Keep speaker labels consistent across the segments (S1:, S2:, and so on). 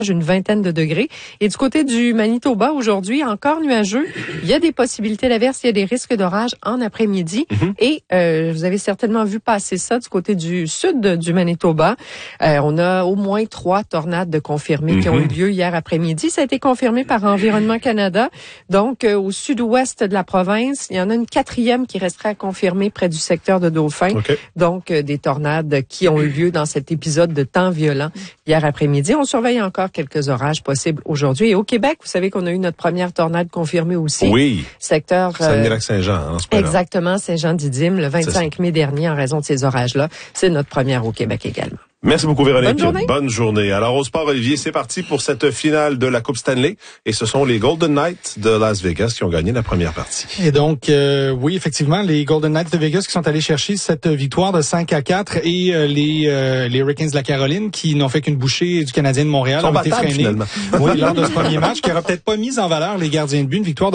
S1: une vingtaine de degrés. Et du côté du Manitoba, aujourd'hui, encore nuageux. Il y a des possibilités d'averse, il y a des risques d'orage en après-midi. Et vous avez certainement vu passer ça du côté du sud du Manitoba. On a au moins 3 tornades de confirmées qui ont eu lieu hier après-midi. Ça a été confirmé par Environnement Canada. Donc, au sud-ouest de la province, il y en a une 4e qui resterait à confirmer près du secteur de Dauphin. Donc, des tornades qui ont eu lieu dans cet épisode de temps violent hier après-midi. On surveille encore quelques orages possibles aujourd'hui. Et au Québec, vous savez qu'on a eu notre première tornade confirmée aussi.
S2: Oui.
S1: Secteur
S2: Saguenay-Lac-Saint-Jean, en ce moment.
S1: Exactement, Saint-Jean-d'Idyme, le 25 mai dernier, en raison de ces orages-là. C'est notre première au Québec également.
S2: Merci beaucoup, Véronique.
S1: Bonne journée.
S2: Bonne journée. Alors, au sport, Olivier, c'est parti pour cette finale de la Coupe Stanley. Et ce sont les Golden Knights de Las Vegas qui ont gagné la première partie.
S3: Et donc, oui, effectivement, les Golden Knights de Vegas qui sont allés chercher cette victoire de 5-4 et les Hurricanes de la Caroline qui n'ont fait qu'une bouchée du Canadien de Montréal ont été freinés. Oui, lors de ce premier match qui aura peut-être pas mis en valeur les gardiens de but. Une victoire de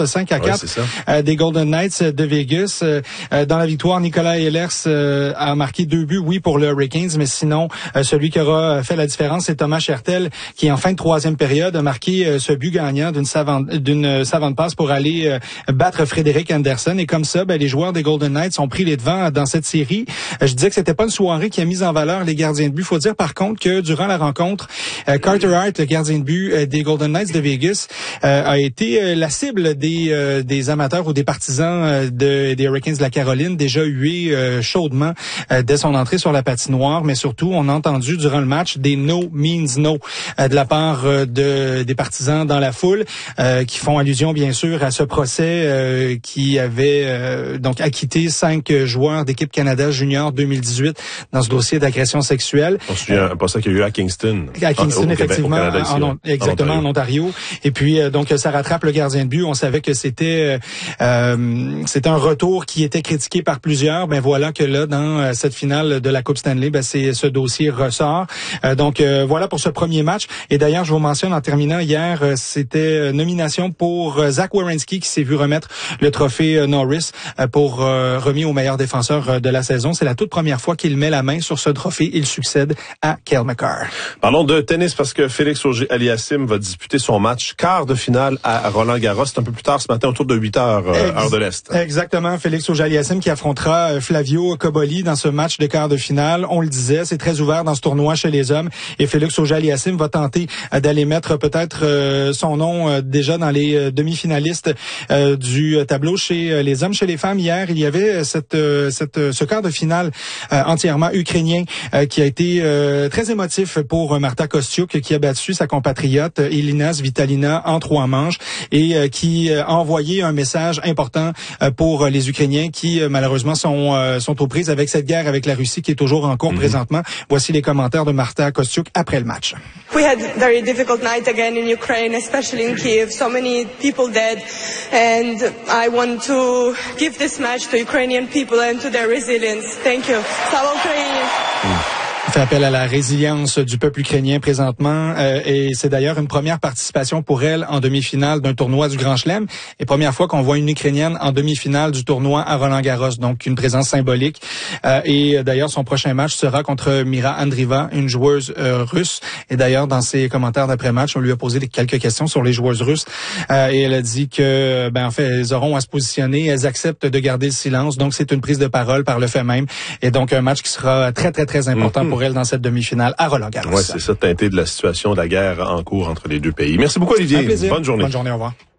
S3: 5-4 des Golden Knights de Vegas. Dans la victoire, Nicolas Ehlers a marqué 2 buts, oui, pour le Hurricanes, mais sinon, celui qui aura fait la différence, c'est Thomas Hertel, qui en fin de troisième période a marqué ce but gagnant d'une savante passe pour aller battre Frédéric Anderson. Et comme ça, les joueurs des Golden Knights ont pris les devants dans cette série. Je disais que c'était pas une soirée qui a mis en valeur les gardiens de but. Faut dire par contre que durant la rencontre, Carter Hart, le gardien de but des Golden Knights de Vegas, a été la cible des amateurs ou des partisans des Hurricanes de la Caroline, déjà hués chaudement dès son entrée sur la patinoire. Mais surtout, on a entendu durant le match des no means no de la part des partisans dans la foule qui font allusion bien sûr à ce procès qui avait donc acquitté 5 joueurs d'équipe Canada Junior 2018 dans ce dossier d'agression sexuelle.
S2: On se souvient un procès qu'il y a eu à Kingston.
S3: À Kingston, effectivement,
S2: Canada, ici,
S3: exactement, en Ontario. Et puis donc ça rattrape le gardien de but. On savait que c'était un retour qui était critiqué par plusieurs. Ben voilà que là dans cette finale de la Coupe Stanley, c'est ce dossier ressort. Donc voilà pour ce premier match. Et d'ailleurs, je vous mentionne en terminant, hier, c'était nomination pour Zach Werenski qui s'est vu remettre le trophée Norris pour remis au meilleur défenseur de la saison. C'est la toute première fois qu'il met la main sur ce trophée. Il succède à Cale Makar.
S2: Parlons de tennis parce que Félix Auger-Aliassime va disputer son match quart de finale à Roland-Garros. C'est un peu plus tard ce matin, autour de 8 heures, heure de l'Est.
S3: Exactement. Félix Auger-Aliassime qui affrontera Flavio Cobolli dans ce match de quart de finale. On le disait, c'est très ouvert dans ce tournoi chez les hommes. Et Félix Auger-Aliassime va tenter d'aller mettre peut-être son nom déjà dans les demi-finalistes du tableau chez les hommes. Chez les femmes, hier, il y avait ce quart de finale entièrement ukrainien qui a été très émotif pour Marta Kostyuk, qui a battu sa compatriote Elina Svitolina en 3 manches et qui a envoyé un message important pour les Ukrainiens qui malheureusement sont aux prises avec cette guerre avec la Russie qui est toujours en cours présentement. Voici les commentaires de Marta Kostyuk après le match.
S4: We had a very difficult night again in Ukraine, especially in Kiev. So many people dead, and I want to give this match to Ukrainian people and to their resilience. Thank you. Slava Ukraini.
S3: Fait appel à la résilience du peuple ukrainien présentement et c'est d'ailleurs une première participation pour elle en demi-finale d'un tournoi du Grand Chelem et première fois qu'on voit une Ukrainienne en demi-finale du tournoi à Roland-Garros, donc une présence symbolique et d'ailleurs son prochain match sera contre Mira Andreeva, une joueuse russe et d'ailleurs dans ses commentaires d'après-match, on lui a posé quelques questions sur les joueuses russes et elle a dit que en fait elles auront à se positionner, elles acceptent de garder le silence, donc c'est une prise de parole par le fait même et donc un match qui sera très très très important pour elle dans cette demi-finale à Roland-Garros.
S2: Ouais, c'est ça, teinté de la situation de la guerre en cours entre les deux pays. Merci beaucoup, Olivier.
S3: Un plaisir.
S2: Bonne journée.
S3: Bonne journée, au revoir.